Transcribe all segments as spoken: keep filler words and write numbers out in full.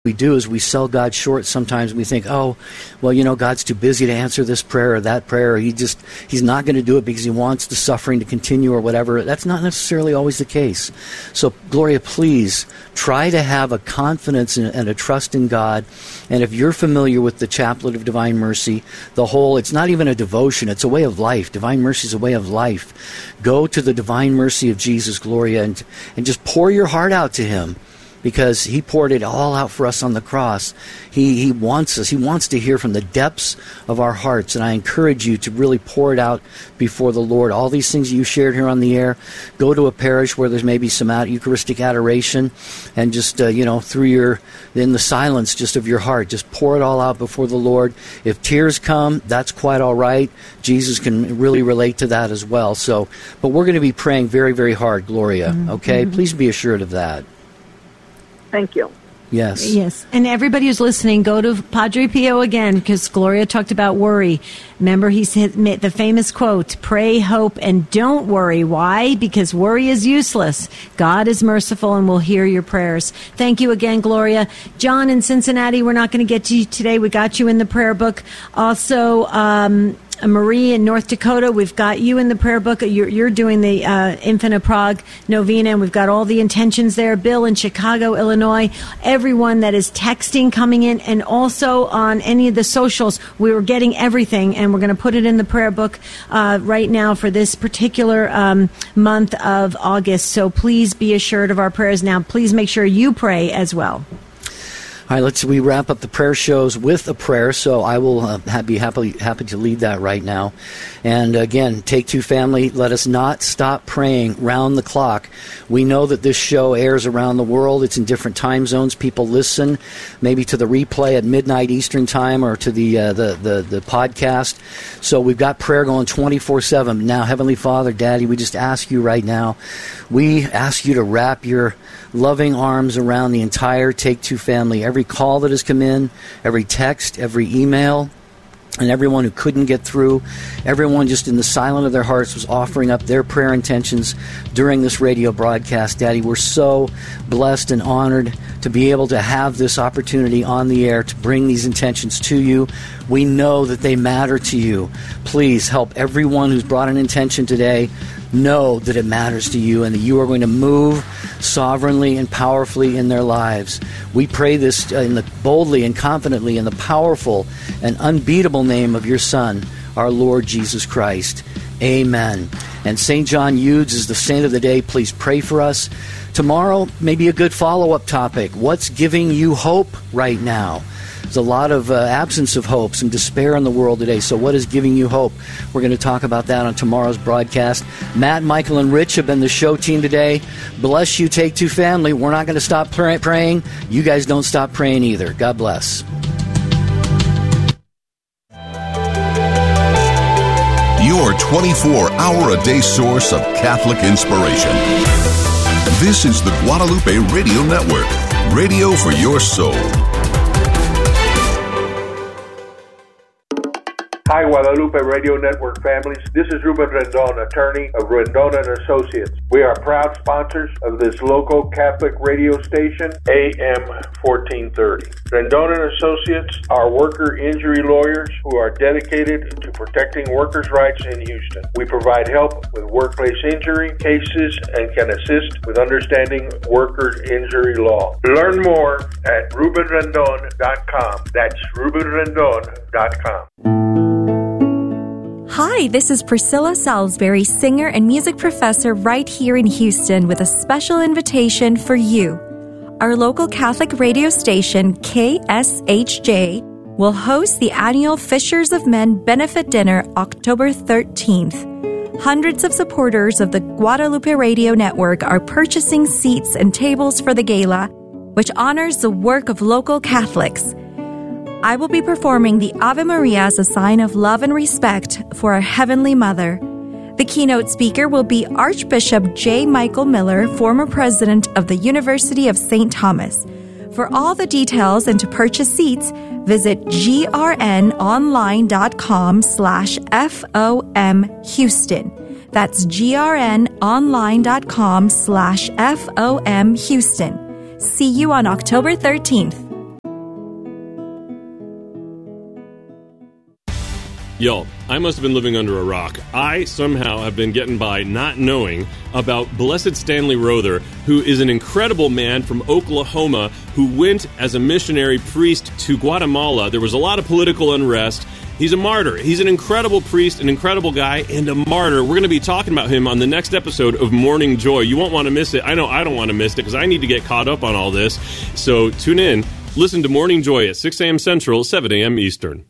we do is we sell God short sometimes. We think, oh, well, you know, God's too busy to answer this prayer or that prayer. Or he just, he's not going to do it because he wants the suffering to continue or whatever. That's not necessarily always the case. So, Gloria, please try to have a confidence and a trust in God. And if you're familiar with the Chaplet of Divine Mercy, the whole, it's not even a devotion, it's a way of life. Divine Mercy is a way of life. Go to the Divine Mercy of Jesus, Gloria, and, and just pour your heart out to him. Because he poured it all out for us on the cross. He he wants us. He wants to hear from the depths of our hearts. And I encourage you to really pour it out before the Lord. All these things you shared here on the air, go to a parish where there's maybe some Eucharistic adoration, and just, uh, you know, through your, in the silence just of your heart, just pour it all out before the Lord. If tears come, that's quite all right. Jesus can really relate to that as well. So, but we're going to be praying very, very hard, Gloria. Mm-hmm. Okay? Please be assured of that. Thank you. Yes. Yes. And everybody who's listening, go to Padre Pio again, because Gloria talked about worry. Remember, he said the famous quote, pray, hope, and don't worry. Why? Because worry is useless. God is merciful and will hear your prayers. Thank you again, Gloria. John in Cincinnati, we're not going to get to you today. We got you in the prayer book. Also, um... Marie in North Dakota, we've got you in the prayer book. You're, you're doing the uh, Infant of Prague novena, and we've got all the intentions there. Bill in Chicago, Illinois, everyone that is texting coming in, and also on any of the socials, we were getting everything, and we're going to put it in the prayer book uh, right now for this particular um, month of August. So please be assured of our prayers. Now, please make sure you pray as well. All right, let's we wrap up the prayer shows with a prayer, so I will uh, be happy, happy to lead that right now. And again, Take Two Family, let us not stop praying round the clock. We know that this show airs around the world. It's in different time zones. People listen maybe to the replay at midnight Eastern time or to the, uh, the, the, the podcast. So we've got prayer going twenty-four seven. Now, Heavenly Father, Daddy, we just ask you right now, we ask you to wrap your loving arms around the entire Take Two family. Every call that has come in, every text, every email, and everyone who couldn't get through, everyone just in the silence of their hearts was offering up their prayer intentions during this radio broadcast. Daddy, we're so blessed and honored to be able to have this opportunity on the air to bring these intentions to you. We know that they matter to you. Please help everyone who's brought an intention today know that it matters to you and that you are going to move sovereignly and powerfully in their lives. We pray this in the, boldly and confidently in the powerful and unbeatable name of your Son, our Lord Jesus Christ. Amen. And Saint John Eudes is the saint of the day. Please pray for us. Tomorrow, maybe a good follow-up topic. What's giving you hope right now? There's a lot of uh, absence of hope, some despair in the world today. So what is giving you hope? We're going to talk about that on tomorrow's broadcast. Matt, Michael, and Rich have been the show team today. Bless you, Take Two family. We're not going to stop pray- praying. You guys don't stop praying either. God bless. Your twenty-four hour a day source of Catholic inspiration. This is the Guadalupe Radio Network. Radio for your soul. Hi, Guadalupe Radio Network families. This is Ruben Rendon, attorney of Rendon and Associates. We are proud sponsors of this local Catholic radio station, A M fourteen thirty. Rendon and Associates are worker injury lawyers who are dedicated to protecting workers' rights in Houston. We provide help with workplace injury cases and can assist with understanding workers' injury law. Learn more at ruben rendon dot com. That's ruben rendon dot com. Hi, this is Priscilla Salisbury, singer and music professor right here in Houston with a special invitation for you. Our local Catholic radio station, K S H J, will host the annual Fishers of Men Benefit Dinner October thirteenth. Hundreds of supporters of the Guadalupe Radio Network are purchasing seats and tables for the gala, which honors the work of local Catholics. I will be performing the Ave Maria as a sign of love and respect for our Heavenly Mother. The keynote speaker will be Archbishop J. Michael Miller, former president of the University of Saint Thomas. For all the details and to purchase seats, visit grnonline.com slash FOM Houston. That's grnonline.com slash FOM Houston. See you on October thirteenth. Yo, I must have been living under a rock. I somehow have been getting by not knowing about Blessed Stanley Rother, who is an incredible man from Oklahoma who went as a missionary priest to Guatemala. There was a lot of political unrest. He's a martyr. He's an incredible priest, an incredible guy, and a martyr. We're going to be talking about him on the next episode of Morning Joy. You won't want to miss it. I know I don't want to miss it because I need to get caught up on all this. So tune in. Listen to Morning Joy at six a.m. Central, seven a.m. Eastern.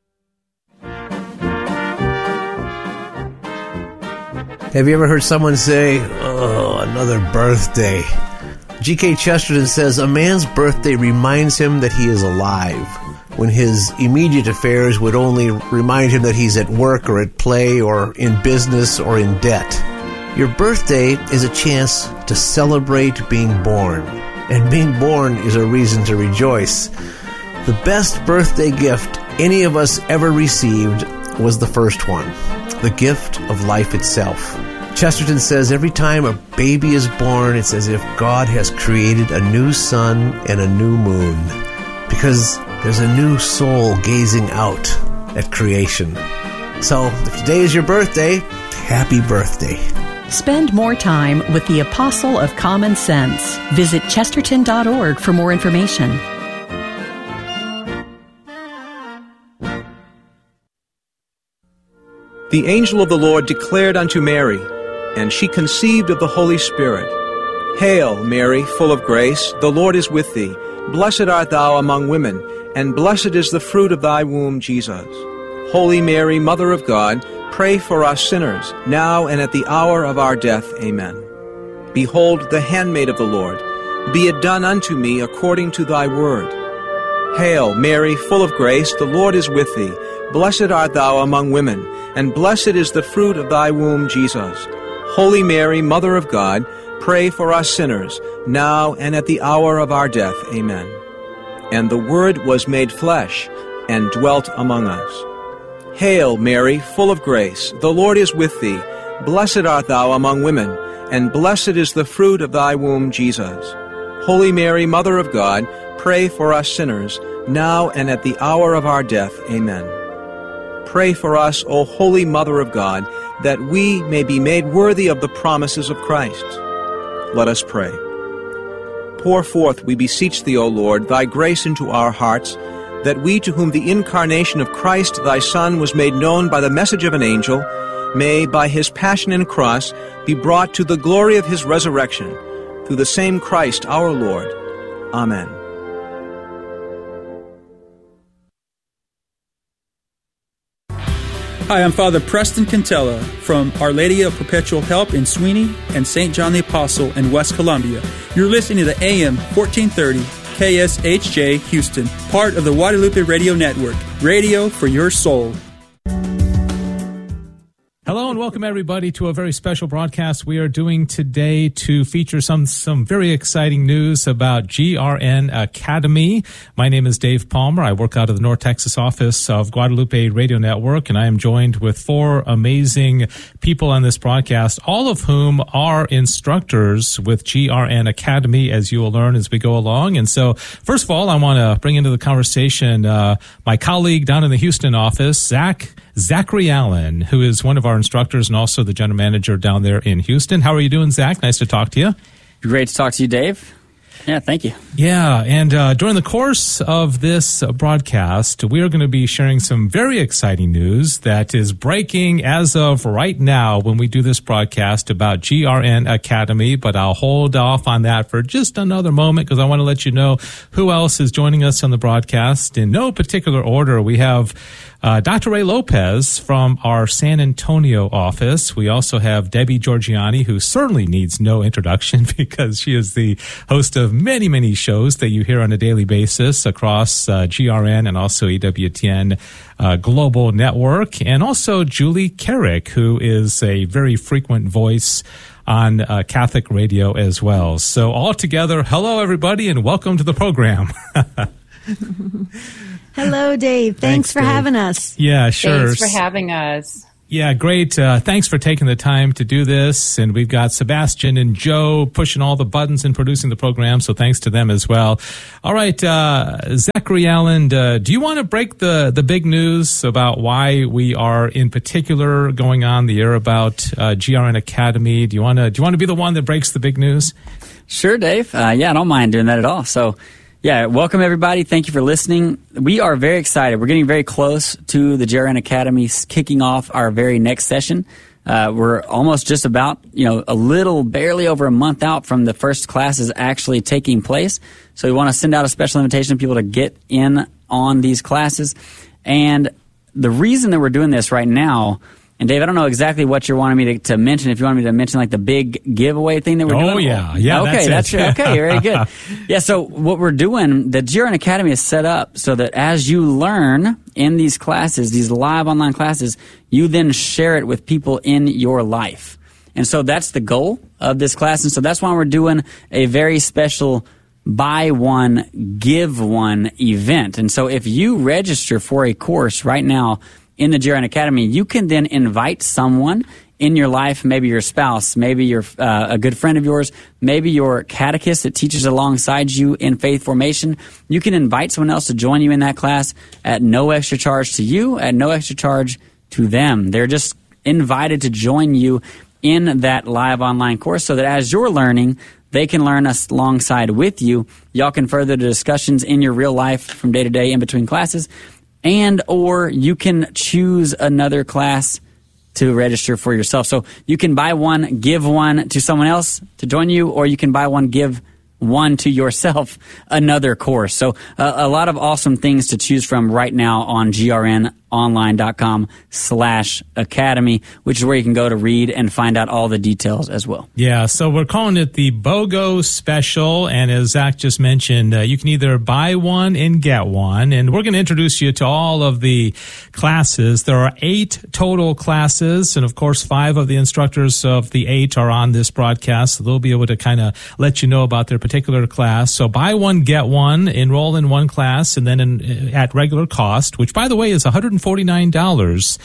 Have you ever heard someone say, oh, another birthday? G K Chesterton says, a man's birthday reminds him that he is alive, when his immediate affairs would only remind him that he's at work or at play or in business or in debt. Your birthday is a chance to celebrate being born, and being born is a reason to rejoice. The best birthday gift any of us ever received was the first one, the gift of life itself. Chesterton says every time a baby is born, it's as if God has created a new sun and a new moon, because there's a new soul gazing out at creation. So, if today is your birthday, happy birthday. Spend more time with the Apostle of Common Sense. Visit chesterton dot org for more information. The angel of the Lord declared unto Mary, and she conceived of the Holy Spirit. Hail, Mary, full of grace, the Lord is with thee. Blessed art thou among women, and blessed is the fruit of thy womb, Jesus. Holy Mary, Mother of God, pray for us sinners, now and at the hour of our death. Amen. Behold, the handmaid of the Lord. Be it done unto me according to thy word. Hail, Mary, full of grace, the Lord is with thee. Blessed art thou among women, and blessed is the fruit of thy womb, Jesus. Holy Mary, Mother of God, pray for us sinners, now and at the hour of our death. Amen. And the Word was made flesh, and dwelt among us. Hail, Mary, full of grace, the Lord is with thee. Blessed art thou among women, and blessed is the fruit of thy womb, Jesus. Holy Mary, Mother of God, pray for us sinners, now and at the hour of our death. Amen. Pray for us, O Holy Mother of God, that we may be made worthy of the promises of Christ. Let us pray. Pour forth, we beseech thee, O Lord, thy grace into our hearts, that we, to whom the incarnation of Christ thy Son was made known by the message of an angel, may, by his passion and cross, be brought to the glory of his resurrection, through the same Christ our Lord. Amen. Hi, I'm Father Preston Cantella from Our Lady of Perpetual Help in Sweeney and Saint John the Apostle in West Columbia. You're listening to the A M fourteen thirty K S H J Houston, part of the Guadalupe Radio Network. Radio for your soul. Hello and welcome everybody to a very special broadcast we are doing today to feature some some very exciting news about G R N Academy. My name is Dave Palmer. I work out of the North Texas office of Guadalupe Radio Network, and I am joined with four amazing people on this broadcast, all of whom are instructors with G R N Academy, as you will learn as we go along. And so, first of all, I want to bring into the conversation uh, my colleague down in the Houston office, Zach Zachary Allen, who is one of our instructors and also the general manager down there in Houston. How are you doing, Zach? Nice to talk to you. Great to talk to you, Dave. Yeah, thank you. Yeah, and uh, during the course of this broadcast, we are going to be sharing some very exciting news that is breaking as of right now when we do this broadcast about G R N Academy, but I'll hold off on that for just another moment because I want to let you know who else is joining us on the broadcast. In no particular order, we have Uh, Doctor Ray Lopez from our San Antonio office. We also have Debbie Georgiani, who certainly needs no introduction because she is the host of many, many shows that you hear on a daily basis across uh, G R N and also E W T N uh, Global Network. And also Julie Carrick, who is a very frequent voice on uh, Catholic radio as well. So all together, hello everybody and welcome to the program. Hello, Dave. Thanks, Thanks for Dave. having us. Yeah, sure. Thanks for having us. Yeah, great. Uh, thanks for taking the time to do this. And we've got Sebastian and Joe pushing all the buttons and producing the program, so thanks to them as well. All right, uh, Zachary Allen, uh, do you want to break the, the big news about why we are in particular going on the air about uh, G R N Academy? Do you want to do you want to be the one that breaks the big news? Sure, Dave. Uh, yeah, I don't mind doing that at all. So, yeah, welcome everybody. Thank you for listening. We are very excited. We're getting very close to the G R N Academy kicking off our very next session. Uh, we're almost just about, you know, a little, barely over a month out from the first classes actually taking place. So we want to send out a special invitation to people to get in on these classes. And the reason that we're doing this right now, and Dave, I don't know exactly what you're wanting me to, to mention. If you want me to mention like the big giveaway thing that we're oh, doing. Oh yeah, yeah. Okay, that's, that's okay. Very good. Yeah. So what we're doing, the G R N Academy is set up so that as you learn in these classes, these live online classes, you then share it with people in your life. And so that's the goal of this class. And so that's why we're doing a very special buy one, give one event. And so if you register for a course right now in the G R N Academy, you can then invite someone in your life, maybe your spouse, maybe your uh, a good friend of yours, maybe your catechist that teaches alongside you in faith formation. You can invite someone else to join you in that class at no extra charge to you, at no extra charge to them. They're just invited to join you in that live online course so that as you're learning, they can learn us alongside with you. Y'all can further the discussions in your real life from day to day in between classes. And or you can choose another class to register for yourself. So you can buy one, give one to someone else to join you, or you can buy one, give one to yourself, another course. So uh, a lot of awesome things to choose from right now on grnonline.com slash academy, which is where you can go to read and find out all the details as well. Yeah, so we're calling it the BOGO Special, and as Zach just mentioned, uh, you can either buy one and get one, and we're going to introduce you to all of the classes. There are eight total classes, and of course, five of the instructors of the eight are on this broadcast, so they'll be able to kind of let you know about their particular class. So buy one, get one, enroll in one class, and then in, at regular cost, which, by the way, is one hundred forty-nine dollars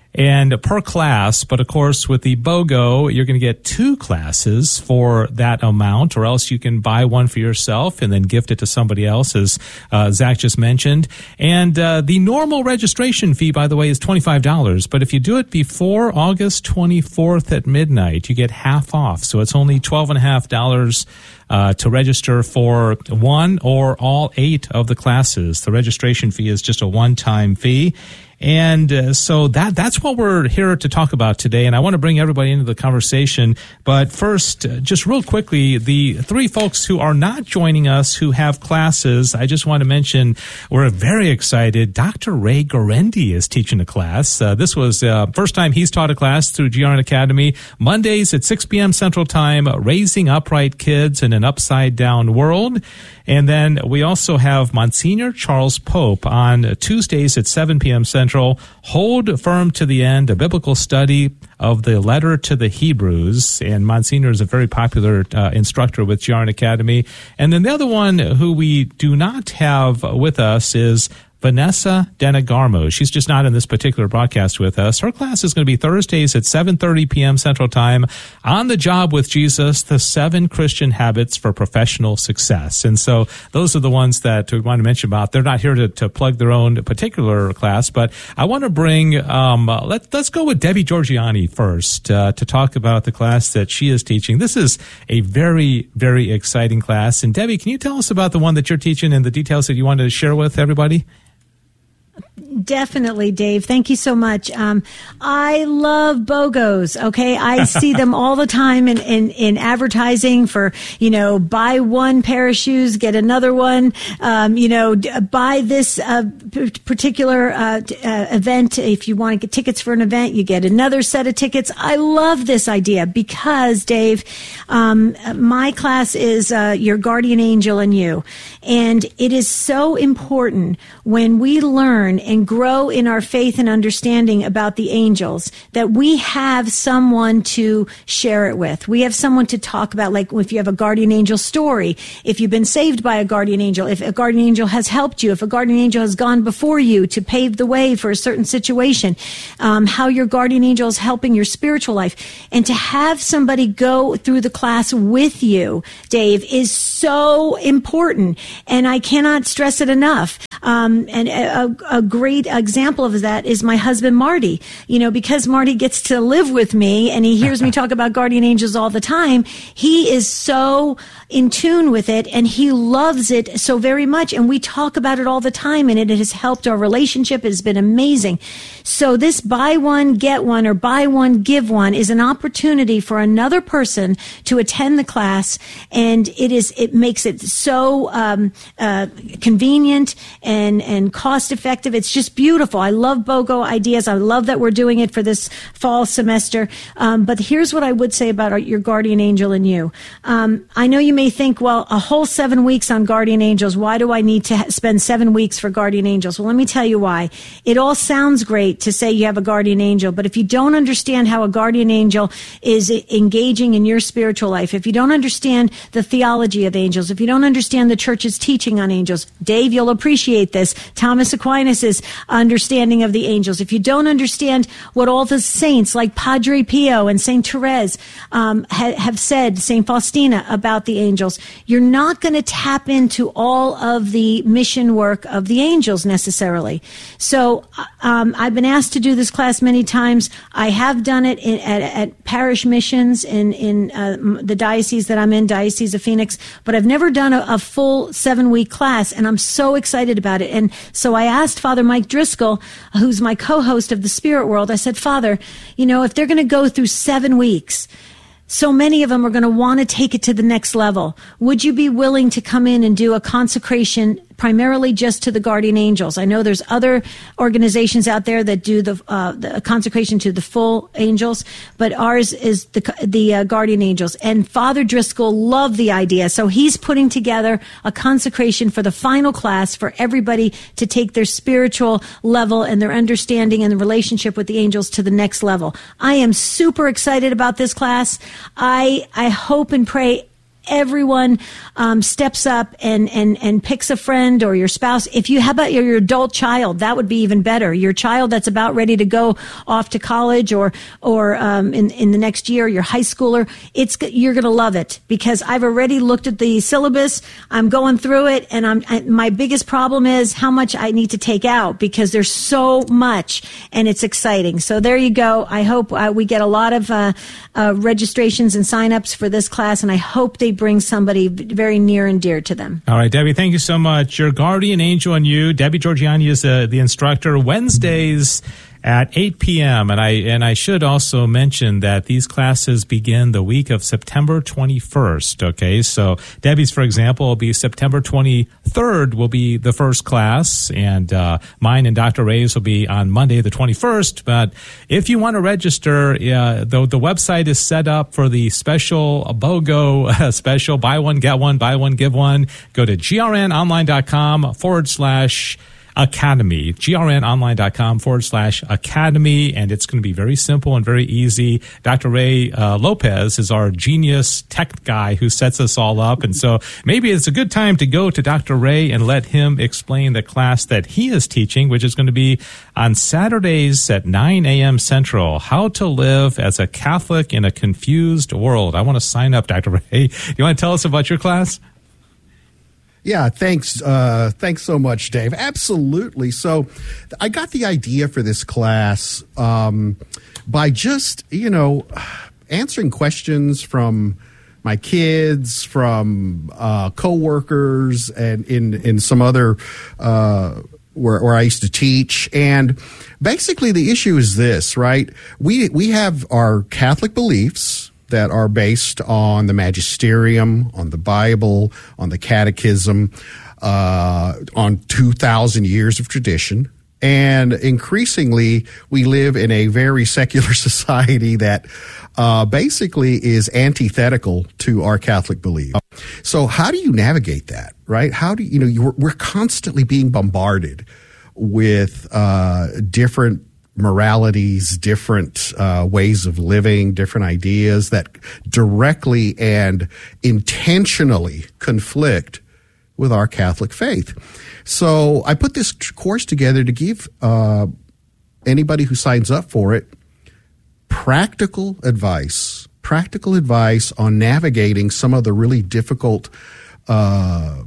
and per class. But of course, with the BOGO, you're going to get two classes for that amount, or else you can buy one for yourself and then gift it to somebody else, as uh, Zach just mentioned. And uh, the normal registration fee, by the way, is twenty-five dollars. But if you do it before August twenty-fourth at midnight, you get half off. So it's only twelve and a half dollars Uh, to register for one or all eight of the classes. The registration fee is just a one-time fee. And uh, so that that's what we're here to talk about today. And I want to bring everybody into the conversation. But first, uh, just real quickly, the three folks who are not joining us who have classes, I just want to mention we're very excited. Doctor Ray Gorendi is teaching a class. Uh, this was the uh, first time he's taught a class through G R N Academy. Mondays at six p.m. Central Time, Raising Upright Kids in an Upside-Down World. And then we also have Monsignor Charles Pope on Tuesdays at seven p.m. Central. Hold Firm to the End, a biblical study of the letter to the Hebrews. And Monsignor is a very popular uh, instructor with G R N Academy. And then the other one who we do not have with us is Vanessa Denegarmo. She's just not in this particular broadcast with us. Her class is going to be Thursdays at seven thirty p.m. Central Time, On the Job with Jesus, the Seven Christian Habits for Professional Success. And so those are the ones that we want to mention about. They're not here to, to plug their own particular class, but I want to bring, um, let, let's go with Debbie Georgiani first uh, to talk about the class that she is teaching. This is a very, very exciting class. And Debbie, can you tell us about the one that you're teaching and the details that you want to share with everybody? Definitely, Dave. Thank you so much. Um, I love BOGOs. Okay. I see them all the time in, in, in advertising for, you know, buy one pair of shoes, get another one. Um, you know, buy this uh, p- particular uh, t- uh, event. If you want to get tickets for an event, you get another set of tickets. I love this idea because, Dave, um, my class is uh, your guardian angel and you. And it is so important when we learn and grow in our faith and understanding about the angels, that we have someone to share it with. We have someone to talk about, like if you have a guardian angel story, if you've been saved by a guardian angel, if a guardian angel has helped you, if a guardian angel has gone before you to pave the way for a certain situation, um, how your guardian angel is helping your spiritual life. And to have somebody go through the class with you, Dave, is so important. And I cannot stress it enough. Um, and a, a great example of that is my husband, Marty. You know, because Marty gets to live with me and he hears me talk about guardian angels all the time, he is so in tune with it and he loves it so very much. And we talk about it all the time, and it has helped our relationship. It has been amazing. So this buy one, get one, or buy one, give one is an opportunity for another person to attend the class. And it is, it makes it so, um, uh, convenient and, and cost effective. It's just beautiful. I love BOGO ideas. I love that we're doing it for this fall semester. Um, but here's what I would say about our, your guardian angel and you. Um, I know you may think, well, a whole seven weeks on guardian angels. Why do I need to ha- spend seven weeks for guardian angels? Well, let me tell you why. It all sounds great to say you have a guardian angel, but if you don't understand how a guardian angel is engaging in your spiritual life, if you don't understand the theology of angels, if you don't understand the church's teaching on angels, Dave, you'll appreciate this, Thomas Aquinas' understanding of the angels. If you don't understand what all the saints like Padre Pio and Saint Therese um, ha- have said, Saint Faustina, about the angels, you're not going to tap into all of the mission work of the angels necessarily. So um, I've been asked to do this class many times. I have done it in, at, at parish missions in, in uh, the diocese that I'm in, Diocese of Phoenix, but I've never done a, a full seven-week class, and I'm so excited about it. And so I asked Father Mike Driscoll, who's my co-host of the Spirit World, I said, Father, you know, if they're going to go through seven weeks, so many of them are going to want to take it to the next level. Would you be willing to come in and do a consecration primarily just to the guardian angels? I know there's other organizations out there that do the, uh, the consecration to the full angels, but ours is the, the uh, guardian angels. And Father Driscoll loved the idea. So he's putting together a consecration for the final class for everybody to take their spiritual level and their understanding and the relationship with the angels to the next level. I am super excited about this class. I, I hope and pray everyone um, steps up and, and, and picks a friend or your spouse. If you have about your, your adult child, that would be even better. Your child that's about ready to go off to college or or um, in in the next year, your high schooler. It's you're going to love it because I've already looked at the syllabus. I'm going through it, and I'm I, my biggest problem is how much I need to take out because there's so much, and it's exciting. So there you go. I hope uh, we get a lot of uh, uh, registrations and signups for this class, and I hope they bring somebody very near and dear to them. All right, Debbie, thank you so much. Your guardian angel and you, Debbie Georgiani is uh, the instructor. Wednesdays at eight p.m. And I and I should also mention that these classes begin the week of September twenty-first. Okay, so Debbie's, for example, will be September twenty-third will be the first class, and uh, mine and Doctor Ray's will be on Monday the twenty-first. But if you want to register, uh, the the website is set up for the special BOGO uh, special buy one get one, buy one give one. Go to grnonline.com forward slash Academy, grnonline.com forward slash Academy, and it's going to be very simple and very easy. Doctor Ray uh, Lopez is our genius tech guy who sets us all up, and so maybe it's a good time to go to Doctor Ray and let him explain the class that he is teaching, which is going to be on Saturdays at nine a.m. Central, How to Live as a Catholic in a Confused World. I want to sign up, Doctor Ray. You want to tell us about your class? Yeah, thanks. Uh, thanks so much, Dave. Absolutely. So I got the idea for this class um, by just, you know, answering questions from my kids, from uh, coworkers, and in, in some other uh, where, where I used to teach. And basically the issue is this, right? We, we have our Catholic beliefs that are based on the magisterium, on the Bible, on the catechism, uh, on two thousand years of tradition. And increasingly, we live in a very secular society that uh, basically is antithetical to our Catholic belief. So how do you navigate that, right? How do you, you know, you're, we're constantly being bombarded with uh, different moralities, different uh, ways of living, different ideas that directly and intentionally conflict with our Catholic faith. So I put this course together to give uh, anybody who signs up for it practical advice, practical advice on navigating some of the really difficult uh,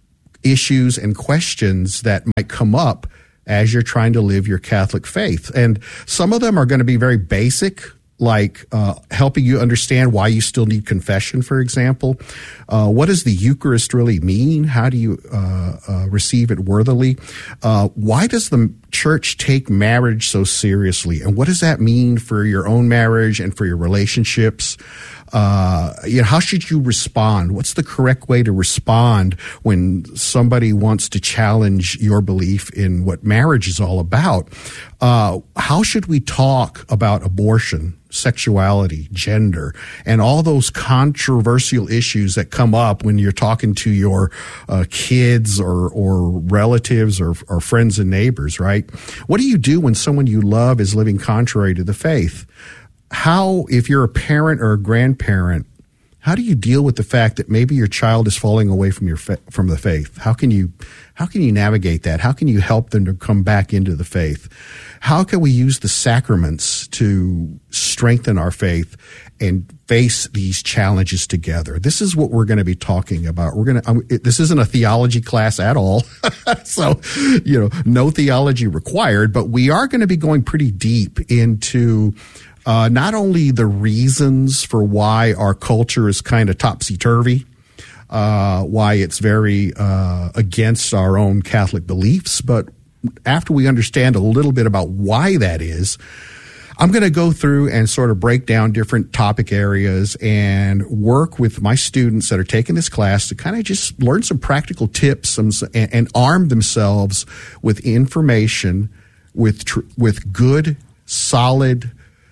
issues and questions that might come up as you're trying to live your Catholic faith. And some of them are going to be very basic, like uh, helping you understand why you still need confession, for example. Uh, what does the Eucharist really mean? How do you uh, uh, receive it worthily? Uh, why does the church take marriage so seriously? And what does that mean for your own marriage and for your relationships? Uh, you know, how should you respond? What's the correct way to respond when somebody wants to challenge your belief in what marriage is all about? Uh, how should we talk about abortion, sexuality, gender, and all those controversial issues that come up when you're talking to your uh, kids or, or relatives or, or friends and neighbors, right? What do you do when someone you love is living contrary to the faith? How, if you're a parent or a grandparent, how do you deal with the fact that maybe your child is falling away from your fa- from the faith? How can you how can you navigate that? How can you help them to come back into the faith? How can we use the sacraments to strengthen our faith and face these challenges together? This is what we're going to be talking about. We're going to. Um, it, this isn't a theology class at all, so you know, no theology required. But we are going to be going pretty deep into Uh, not only the reasons for why our culture is kind of topsy-turvy, uh, why it's very uh, against our own Catholic beliefs, but after we understand a little bit about why that is, I'm going to go through and sort of break down different topic areas and work with my students that are taking this class to kind of just learn some practical tips and, and arm themselves with information, with tr- with good, solid,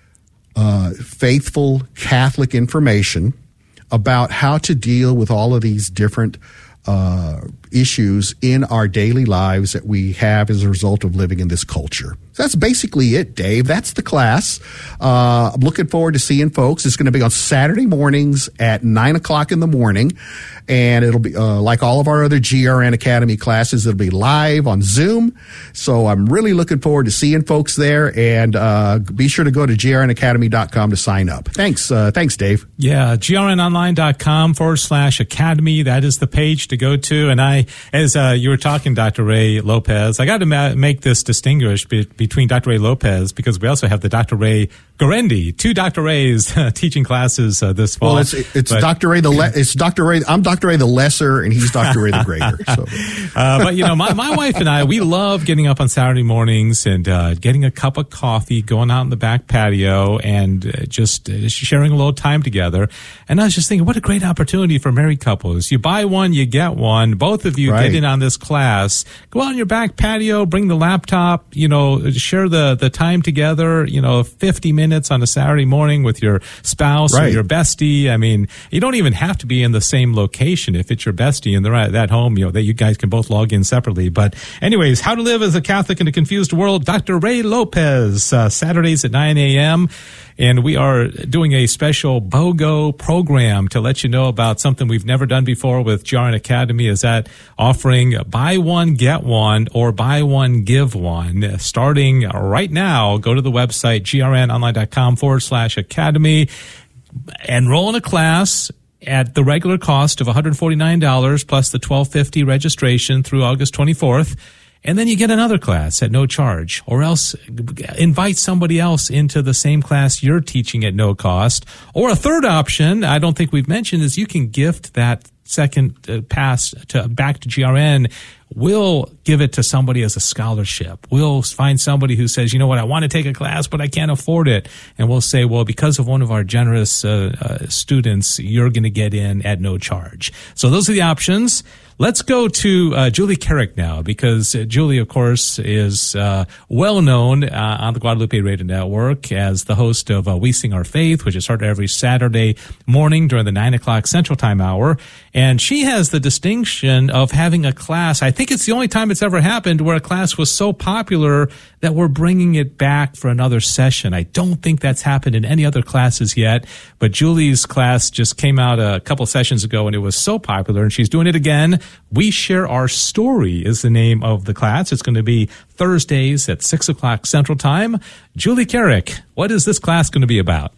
Uh, faithful Catholic information about how to deal with all of these different uh, issues in our daily lives that we have as a result of living in this culture. So that's basically it, Dave. That's the class. Uh, I'm looking forward to seeing folks. It's going to be on Saturday mornings at nine o'clock in the morning. And it'll be uh, like all of our other G R N Academy classes. It'll be live on Zoom. So I'm really looking forward to seeing folks there. And uh, be sure to go to G R N academy dot com to sign up. Thanks. Uh, thanks, Dave. Yeah, G R N online dot com forward slash academy. That is the page to go to. And I, as uh, you were talking, Doctor Ray Lopez, I got to ma- make this distinguish be- between Doctor Ray Lopez, because we also have the Doctor Ray Gorendi, two Doctor Rays uh, teaching classes uh, this fall. Well, it's it's but, Doctor Ray the le- it's Doctor Ray. I'm Doctor Ray the lesser, and he's Doctor Ray the greater. So. uh, but you know, my, my wife and I, we love getting up on Saturday mornings and uh, getting a cup of coffee, going out in the back patio, and uh, just uh, sharing a little time together. And I was just thinking, what a great opportunity for married couples. You buy one, you get one. Both of you right. get in on this class. Go out on your back patio, bring the laptop. You know, share the the time together. You know, fifty minutes. Minutes on a Saturday morning with your spouse right. or your bestie. I mean, you don't even have to be in the same location if it's your bestie and they're at that home, you know, that you guys can both log in separately. But anyways, How to Live as a Catholic in a Confused World, Doctor Ray Lopez, uh, Saturdays at nine a.m. And we are doing a special BOGO program to let you know about something we've never done before with G R N Academy. Is that offering buy one, get one, or buy one, give one. Starting right now, go to the website, G R N online dot com forward slash academy. Enroll in a class at the regular cost of one hundred forty-nine dollars plus the twelve fifty registration through August twenty-fourth. And then you get another class at no charge, or else invite somebody else into the same class you're teaching at no cost. Or a third option, I don't think we've mentioned, is you can gift that second uh, pass to back to G R N. We'll give it to somebody as a scholarship. We'll find somebody who says, you know what, I want to take a class, but I can't afford it. And we'll say, well, because of one of our generous uh, uh, students, you're going to get in at no charge. So those are the options. Let's go to uh, Julie Carrick now, because uh, Julie, of course, is uh, well known uh, on the Guadalupe Radio Network as the host of uh, We Sing Our Faith, which is heard every Saturday morning during the nine o'clock Central Time hour. And she has the distinction of having a class. I think it's the only time it's ever happened where a class was so popular that we're bringing it back for another session. I don't think that's happened in any other classes yet, but Julie's class just came out a couple sessions ago and it was so popular, and she's doing it again. We Share Our Story is the name of the class. It's going to be Thursdays at six o'clock Central Time. Julie Carrick, what is this class going to be about?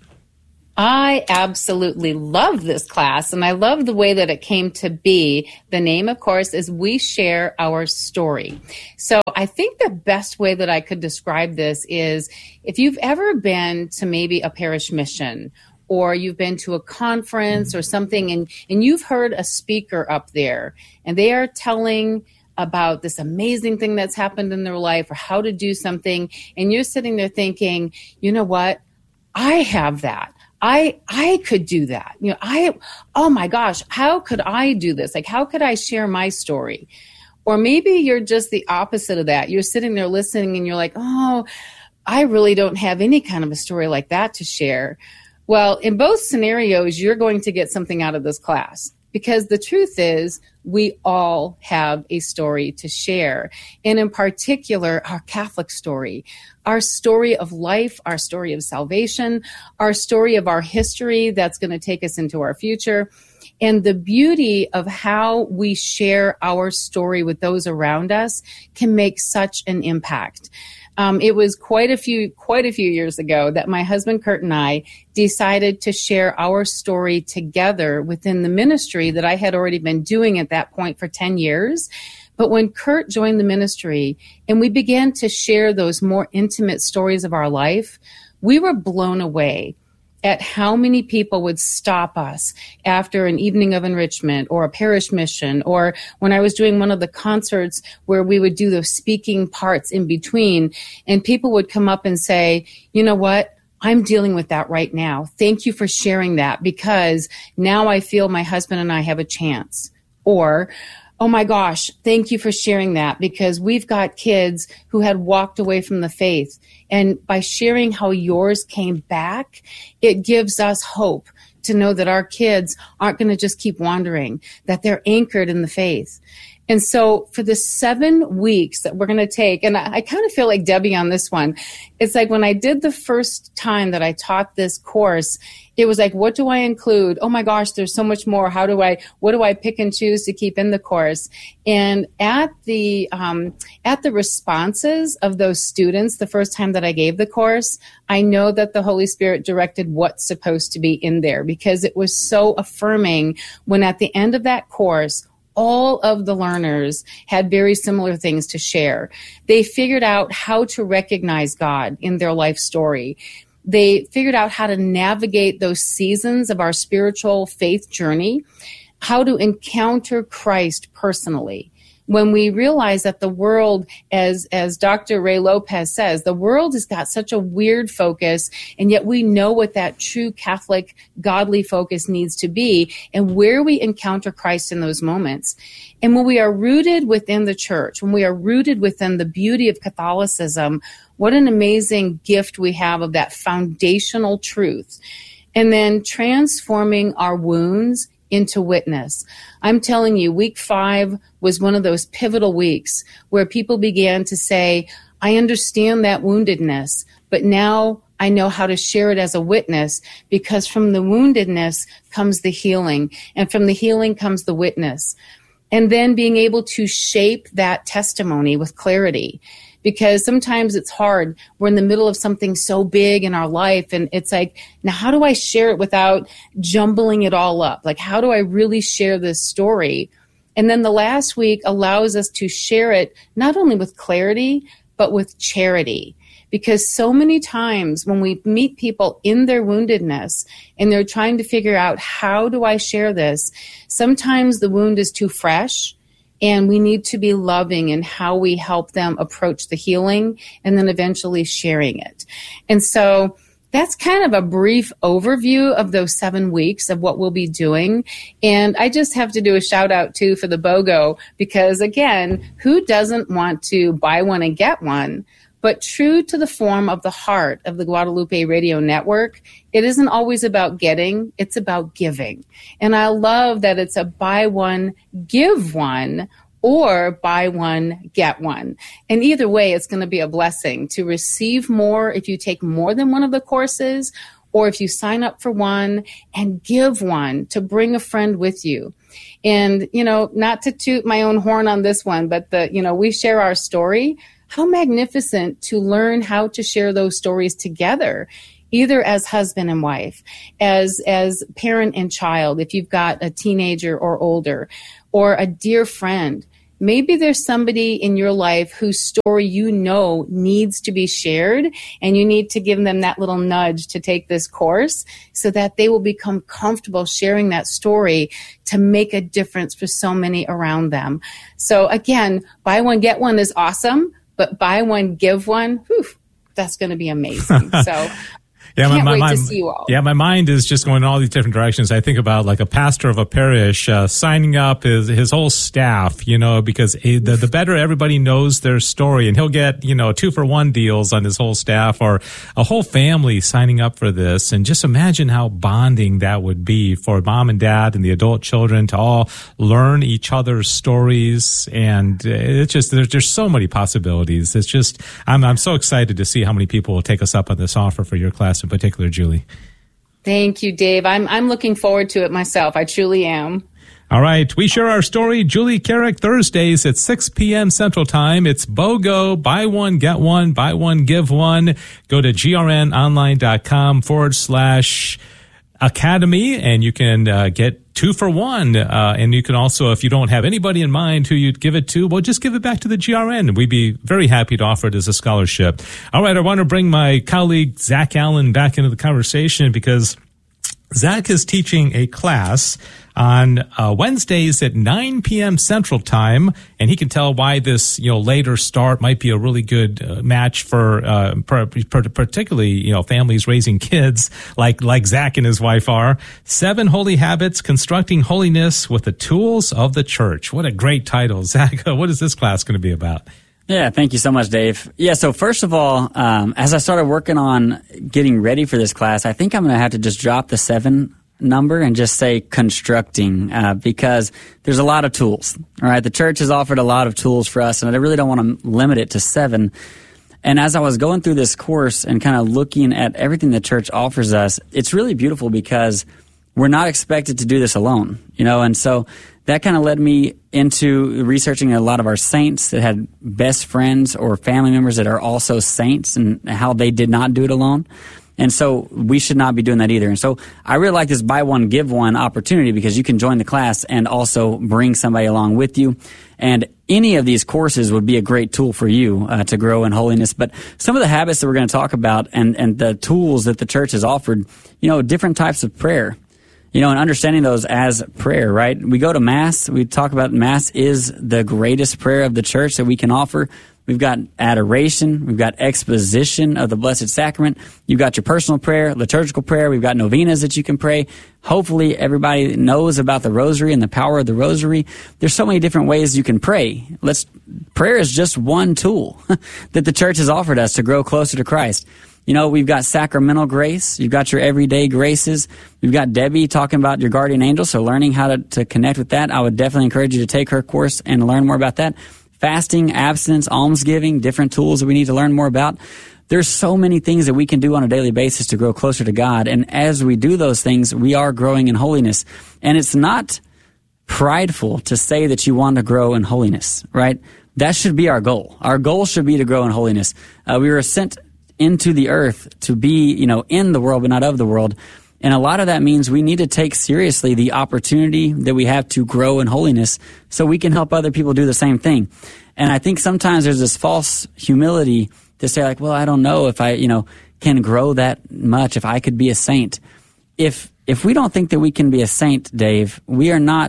I absolutely love this class, and I love the way that it came to be. The name, of course, is We Share Our Story. So I think the best way that I could describe this is if you've ever been to maybe a parish mission, or you've been to a conference or something, and, and you've heard a speaker up there, and they are telling about this amazing thing that's happened in their life or how to do something, and you're sitting there thinking, you know what? I have that. I I could do that. You know, I oh my gosh, how could I do this? Like, how could I share my story? Or maybe you're just the opposite of that. You're sitting there listening and you're like, oh, I really don't have any kind of a story like that to share. Well, in both scenarios, you're going to get something out of this class, because the truth is we all have a story to share. And in particular, our Catholic story, our story of life, our story of salvation, our story of our history that's going to take us into our future. And the beauty of how we share our story with those around us can make such an impact. Um, it was quite a few, quite a few years ago that my husband Kurt and I decided to share our story together within the ministry that I had already been doing at that point for ten years. But when Kurt joined the ministry and we began to share those more intimate stories of our life, we were blown away at how many people would stop us after an evening of enrichment or a parish mission, or when I was doing one of the concerts where we would do those speaking parts in between, and people would come up and say, you know what? I'm dealing with that right now. Thank you for sharing that, because now I feel my husband and I have a chance. Or, oh my gosh, thank you for sharing that, because we've got kids who had walked away from the faith. And by sharing how yours came back, it gives us hope to know that our kids aren't going to just keep wandering, that they're anchored in the faith. And so for the seven weeks that we're going to take, and I, I kind of feel like Debbie on this one, it's like when I did the first time that I taught this course, it was like, what do I include? Oh my gosh, there's so much more. How do I, what do I pick and choose to keep in the course? And at the, um, at the responses of those students, the first time that I gave the course, I know that the Holy Spirit directed what's supposed to be in there, because it was so affirming when at the end of that course, all of the learners had very similar things to share. They figured out how to recognize God in their life story. They figured out how to navigate those seasons of our spiritual faith journey, how to encounter Christ personally. When we realize that the world, as, as Doctor Ray Lopez says, the world has got such a weird focus, and yet we know what that true Catholic, godly focus needs to be, and where we encounter Christ in those moments. And when we are rooted within the church, when we are rooted within the beauty of Catholicism, what an amazing gift we have of that foundational truth. And then transforming our wounds into witness. I'm telling you, week five was one of those pivotal weeks where people began to say, I understand that woundedness, but now I know how to share it as a witness, because from the woundedness comes the healing, and from the healing comes the witness. And then being able to shape that testimony with clarity. Because sometimes it's hard. We're in the middle of something so big in our life, and it's like, now how do I share it without jumbling it all up? Like, how do I really share this story? And then the last week allows us to share it not only with clarity, but with charity. Because so many times when we meet people in their woundedness and they're trying to figure out, how do I share this? Sometimes the wound is too fresh, and we need to be loving in how we help them approach the healing and then eventually sharing it. And so that's kind of a brief overview of those seven weeks of what we'll be doing. And I just have to do a shout out too for the BOGO, because again, who doesn't want to buy one and get one? But true to the form of the heart of the Guadalupe Radio Network, it isn't always about getting, it's about giving. And I love that it's a buy one, give one, or buy one, get one. And either way, it's going to be a blessing to receive more if you take more than one of the courses, or if you sign up for one and give one to bring a friend with you. And, you know, not to toot my own horn on this one, but the, you know, we share our story. How magnificent to learn how to share those stories together, either as husband and wife, as as parent and child, if you've got a teenager or older, or a dear friend. Maybe there's somebody in your life whose story you know needs to be shared, and you need to give them that little nudge to take this course so that they will become comfortable sharing that story to make a difference for so many around them. So again, buy one, get one is awesome, but buy one, give one, whew, that's going to be amazing. So Yeah, Can't my, wait my, to see you all. Yeah, my mind is just going in all these different directions. I think about like a pastor of a parish uh, signing up his his whole staff, you know, because the the better everybody knows their story, and he'll get, you know, two for one deals on his whole staff, or a whole family signing up for this. And just imagine how bonding that would be for mom and dad and the adult children to all learn each other's stories. And it's just there's there's so many possibilities. It's just I'm I'm so excited to see how many people will take us up on this offer for your class in particular, Julie. Thank you, Dave. I'm I'm looking forward to it myself. I truly am. All right. We share our story. Julie Carrick, Thursdays at six p.m. Central Time. It's BOGO. Buy one, get one. Buy one, give one. Go to grnonline.com forward slash academy, and you can uh, get two for one. Uh, and you can also, if you don't have anybody in mind who you'd give it to, well, just give it back to the G R N. We'd be very happy to offer it as a scholarship. All right. I want to bring my colleague, Zach Allen, back into the conversation because Zach is teaching a class on uh, Wednesdays at nine p.m. Central Time, and he can tell why this, you know, later start might be a really good uh, match for uh, per, per, particularly, you know, families raising kids like like Zach and his wife are. Seven Holy Habits: Constructing Holiness with the Tools of the Church. What a great title, Zach! What is this class going to be about? Yeah, thank you so much, Dave. Yeah, so first of all, um, as I started working on getting ready for this class, I think I'm going to have to just drop the seven number and just say constructing, uh, because there's a lot of tools. All right, the church has offered a lot of tools for us, and I really don't want to limit it to seven. And as I was going through this course and kind of looking at everything the church offers us, it's really beautiful because we're not expected to do this alone, you know, and so that kind of led me into researching a lot of our saints that had best friends or family members that are also saints and how they did not do it alone. And so we should not be doing that either. And so I really like this buy one, give one opportunity because you can join the class and also bring somebody along with you. And any of these courses would be a great tool for you uh, to grow in holiness. But some of the habits that we're going to talk about and, and the tools that the church has offered, you know, different types of prayer. You know, and understanding those as prayer, right? We go to Mass. We talk about Mass is the greatest prayer of the church that we can offer. We've got adoration. We've got exposition of the Blessed Sacrament. You've got your personal prayer, liturgical prayer. We've got novenas that you can pray. Hopefully everybody knows about the rosary and the power of the rosary. There's so many different ways you can pray. Let's, prayer is just one tool that the church has offered us to grow closer to Christ. You know, we've got sacramental grace. You've got your everyday graces. We've got Debbie talking about your guardian angel, so learning how to, to connect with that. I would definitely encourage you to take her course and learn more about that. Fasting, abstinence, almsgiving, different tools that we need to learn more about. There's so many things that we can do on a daily basis to grow closer to God. And as we do those things, we are growing in holiness. And it's not prideful to say that you want to grow in holiness, right? That should be our goal. Our goal should be to grow in holiness. Uh, we were sent into the earth to be, you know, in the world, but not of the world. And a lot of that means we need to take seriously the opportunity that we have to grow in holiness so we can help other people do the same thing. And I think sometimes there's this false humility to say like, well, I don't know if I, you know, can grow that much, if I could be a saint. If, if we don't think that we can be a saint, Dave, we are not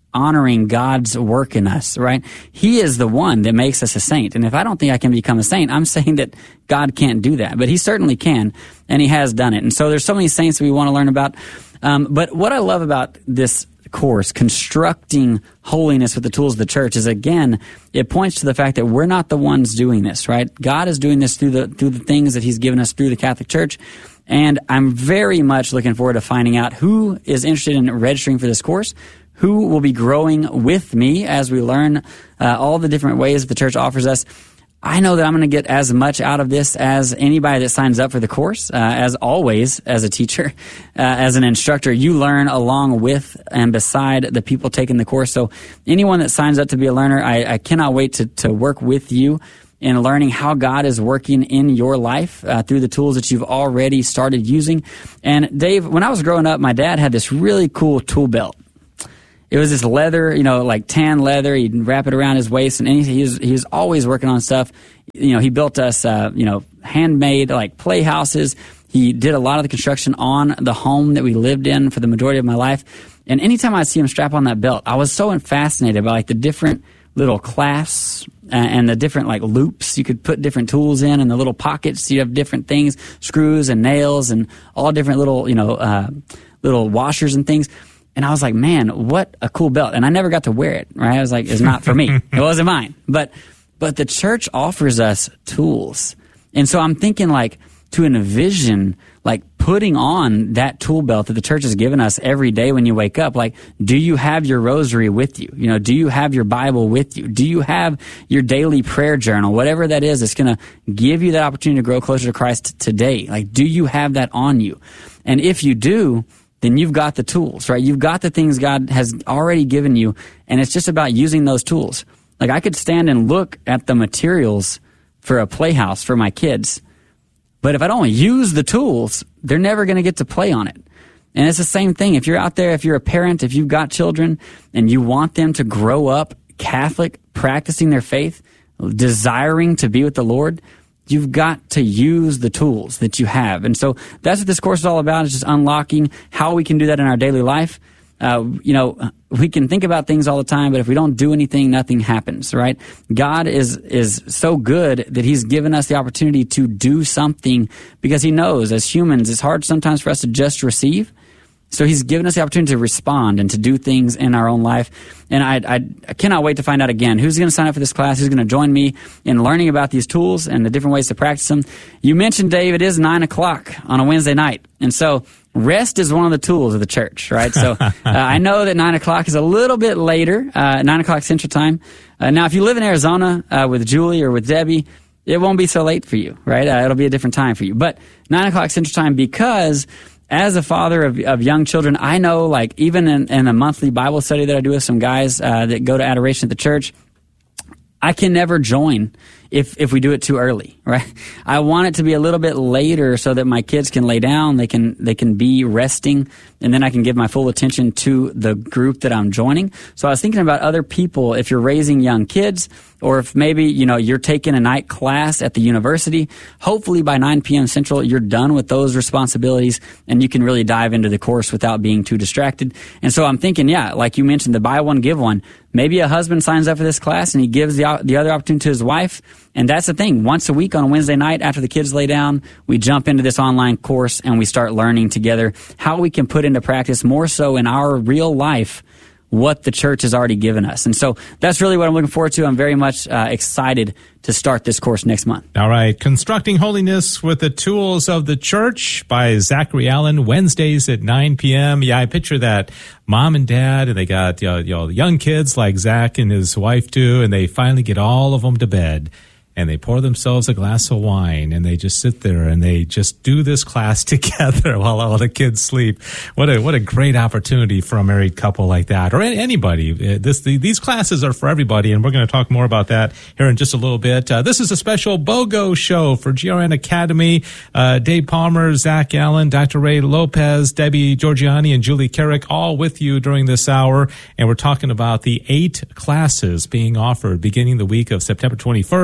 honoring God's work in us, right? He is the one that makes us a saint. And if I don't think I can become a saint, I'm saying that God can't do that. But he certainly can, and he has done it. And so there's so many saints that we want to learn about. Um, but what I love about this course, Constructing Holiness with the Tools of the Church, is, again, it points to the fact that we're not the ones doing this, right? God is doing this through the through the things that he's given us through the Catholic Church. And I'm very much looking forward to finding out who is interested in registering for this course, who will be growing with me as we learn uh, all the different ways that the church offers us. I know that I'm going to get as much out of this as anybody that signs up for the course. Uh, as always, as a teacher, uh, as an instructor, you learn along with and beside the people taking the course. So anyone that signs up to be a learner, I, I cannot wait to, to work with you in learning how God is working in your life uh, through the tools that you've already started using. And Dave, when I was growing up, my dad had this really cool tool belt. It was this leather, you know, like tan leather. He'd wrap it around his waist, and he was, he was always working on stuff. You know, he built us, uh, you know, handmade, like, playhouses. He did a lot of the construction on the home that we lived in for the majority of my life. And anytime I'd see him strap on that belt, I was so fascinated by, like, the different little clasps uh, and the different, like, loops you could put different tools in, and the little pockets. You have different things, screws and nails and all different little, you know, uh, little washers and things. And I was like, man, what a cool belt. And I never got to wear it, right? I was like, it's not for me. It wasn't mine. But but the church offers us tools. And so I'm thinking, like, to envision, like, putting on that tool belt that the church has given us every day when you wake up. Like, do you have your rosary with you? You know, do you have your Bible with you? Do you have your daily prayer journal? Whatever that is, it's going to give you that opportunity to grow closer to Christ today. Like, do you have that on you? And if you do, then you've got the tools, right? You've got the things God has already given you, and it's just about using those tools. Like, I could stand and look at the materials for a playhouse for my kids, but if I don't use the tools, they're never going to get to play on it. And it's the same thing. If you're out there, if you're a parent, if you've got children, and you want them to grow up Catholic, practicing their faith, desiring to be with the Lord, you've got to use the tools that you have. And so that's what this course is all about, is just unlocking how we can do that in our daily life. Uh, you know, we can think about things all the time, but if we don't do anything, nothing happens, right? God is is so good that he's given us the opportunity to do something, because he knows, as humans, it's hard sometimes for us to just receive. So he's given us the opportunity to respond and to do things in our own life. And I, I, I cannot wait to find out again who's going to sign up for this class, who's going to join me in learning about these tools and the different ways to practice them. You mentioned, Dave, it is nine o'clock on a Wednesday night. And so rest is one of the tools of the church, right? So uh, I know that nine o'clock is a little bit later, uh, nine o'clock Central Time. Uh, now, if you live in Arizona uh, with Julie or with Debbie, it won't be so late for you, right? Uh, it'll be a different time for you. But nine o'clock Central Time, because as a father of, of young children, I know, like, even in, in a monthly Bible study that I do with some guys uh, that go to adoration at the church, I can never join if if we do it too early, right? I want it to be a little bit later so that my kids can lay down, they can they can be resting, and then I can give my full attention to the group that I'm joining. So I was thinking about other people, if you're raising young kids, or if maybe, you know, you're taking a night class at the university, hopefully by nine p.m. Central, you're done with those responsibilities and you can really dive into the course without being too distracted. And so I'm thinking, yeah, like you mentioned, the buy one, give one. Maybe a husband signs up for this class and he gives the, the other opportunity to his wife. And that's the thing. Once a week on a Wednesday night after the kids lay down, we jump into this online course and we start learning together how we can put into practice more so in our real life what the church has already given us. And so that's really what I'm looking forward to. I'm very much uh, excited to start this course next month. All right. Constructing Holiness with the Tools of the Church by Zachary Allen, Wednesdays at nine p.m. Yeah, I picture that mom and dad, and they got, you know, you know, young kids like Zach and his wife do, and they finally get all of them to bed. And they pour themselves a glass of wine, and they just sit there and they just do this class together while all the kids sleep. What a what a great opportunity for a married couple like that, or anybody. This the, these classes are for everybody, and we're going to talk more about that here in just a little bit. Uh, this is a special BOGO show for G R N Academy. Uh, Dave Palmer, Zach Allen, Doctor Ray Lopez, Debbie Georgiani, and Julie Carrick, all with you during this hour, and we're talking about the eight classes being offered beginning the week of September twenty-first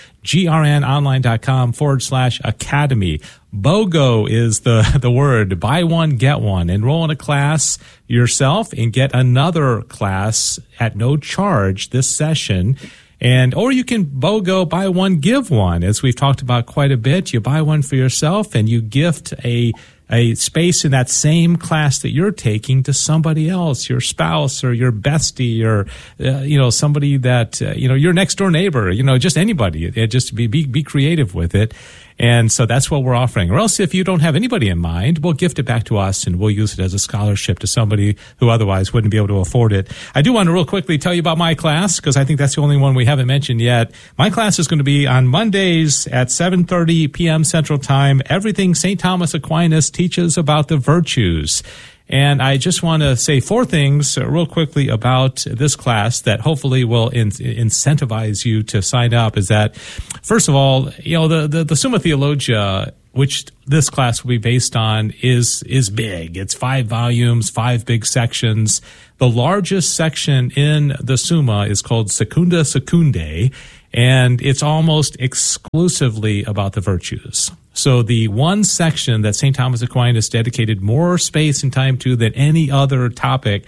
grnonline.com forward slash academy. BOGO is the, the word. Buy one, get one. Enroll in a class yourself and get another class at no charge this session. And, or you can BOGO, buy one, give one. As we've talked about quite a bit, you buy one for yourself and you gift a a space in that same class that you're taking to somebody else, your spouse or your bestie or, uh, you know, somebody that, uh, you know, your next door neighbor, you know, just anybody. It, just be, be, be creative with it. And so that's what we're offering. Or else if you don't have anybody in mind, we'll gift it back to us and we'll use it as a scholarship to somebody who otherwise wouldn't be able to afford it. I do want to real quickly tell you about my class because I think that's the only one we haven't mentioned yet. My class is going to be on Mondays at seven thirty p.m. Central Time. Everything Saint Thomas Aquinas teaches about the virtues. And I just want to say four things uh, real quickly about this class that hopefully will in- incentivize you to sign up. Is that, first of all, you know, the, the, the Summa Theologia, which this class will be based on, is is big. It's five volumes, five big sections. The largest section in the Summa is called Secunda Secundae, and it's almost exclusively about the virtues. So the one section that Saint Thomas Aquinas dedicated more space and time to than any other topic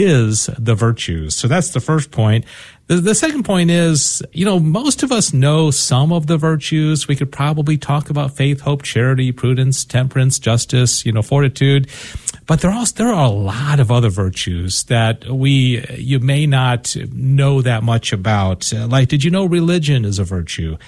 is the virtues. So that's the first point. The, the second point is, you know, most of us know some of the virtues. We could probably talk about faith, hope, charity, prudence, temperance, justice, you know, fortitude. But there are also, there are a lot of other virtues that we you may not know that much about. Uh, like, did you know religion is a virtue?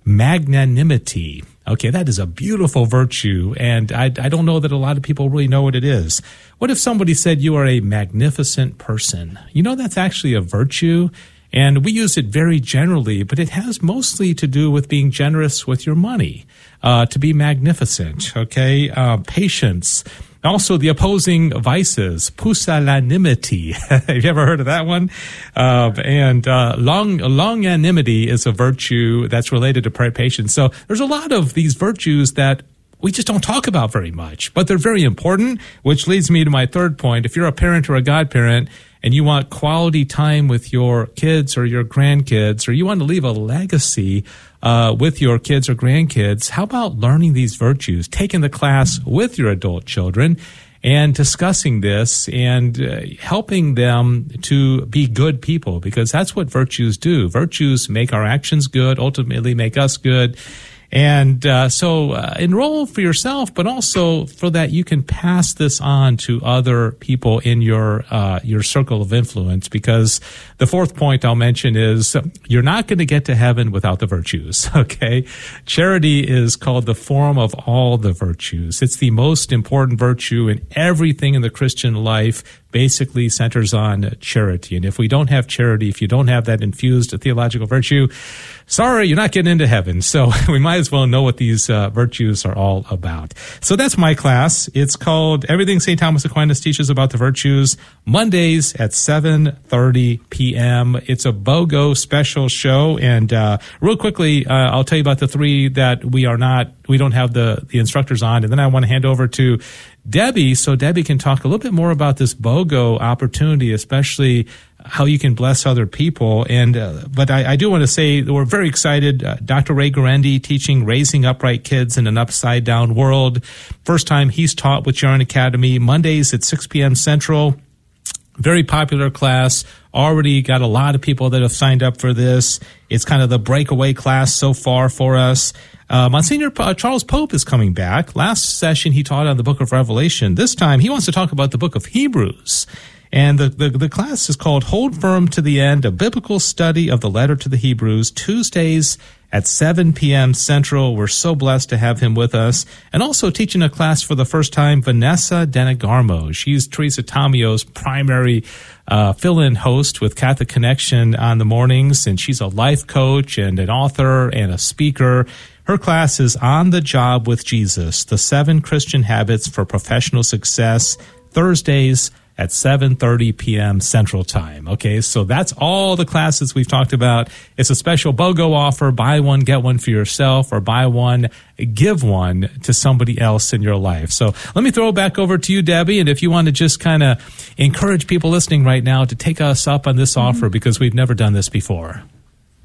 Magnanimity. Okay, that is a beautiful virtue, and I, I don't know that a lot of people really know what it is. What if somebody said you are a magnificent person? You know, that's actually a virtue, and we use it very generally, but it has mostly to do with being generous with your money, uh, to be magnificent, okay? Uh, patience. Also, the opposing vices, pusillanimity. Have you ever heard of that one? Uh, and uh, long, longanimity is a virtue that's related to patience. So there's a lot of these virtues that we just don't talk about very much, but they're very important, which leads me to my third point. If you're a parent or a godparent and you want quality time with your kids or your grandkids, or you want to leave a legacy uh, with your kids or grandkids, how about learning these virtues, taking the class with your adult children and discussing this and uh, helping them to be good people, because that's what virtues do. Virtues make our actions good, ultimately make us good. And uh, so uh, enroll for yourself, but also for that you can pass this on to other people in your uh, your circle of influence, because the fourth point I'll mention is you're not going to get to heaven without the virtues, okay? Charity is called the form of all the virtues. It's the most important virtue in everything in the Christian life. Basically centers on charity. And if we don't have charity, if you don't have that infused theological virtue, sorry, you're not getting into heaven. So we might as well know what these uh, virtues are all about. So that's my class. It's called Everything Saint Thomas Aquinas Teaches About the Virtues, Mondays at seven thirty p.m. It's a BOGO special show. And uh, real quickly, uh, I'll tell you about the three that we are not, we don't have the, the instructors on. And then I want to hand over to Debbie, so Debbie can talk a little bit more about this BOGO opportunity, especially how you can bless other people. And uh, but I, I do want to say that we're very excited. Uh, Doctor Ray Guarendi teaching Raising Upright Kids in an Upside Down World. First time he's taught with J R N Academy, Mondays at six p.m. Central. Very popular class. Already got a lot of people that have signed up for this. It's kind of the breakaway class so far for us. Uh, Monsignor uh, Charles Pope is coming back. Last session he taught on the book of Revelation. This time he wants to talk about the book of Hebrews. And the, the, the class is called Hold Firm to the End, a biblical study of the letter to the Hebrews, Tuesdays at seven p.m. Central. We're so blessed to have him with us. And also teaching a class for the first time, Vanessa Denegarmo. She's Teresa Tomio's primary uh, fill-in host with Catholic Connection on the mornings, and she's a life coach and an author and a speaker. Her class is On the Job with Jesus, the seven Christian habits for professional success, Thursdays at seven thirty p.m. Central Time. Okay, so that's all the classes we've talked about. It's a special BOGO offer. Buy one, get one for yourself, or buy one, give one to somebody else in your life. So let me throw it back over to you, Debbie, and if you want to just kind of encourage people listening right now to take us up on this offer, because we've never done this before.